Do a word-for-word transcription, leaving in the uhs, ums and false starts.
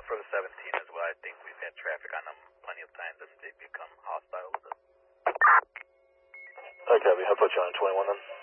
for the seventeen as well. I think we've had traffic on them plenty of times and they've become hostile with us. Okay, I'll put you on twenty-one then.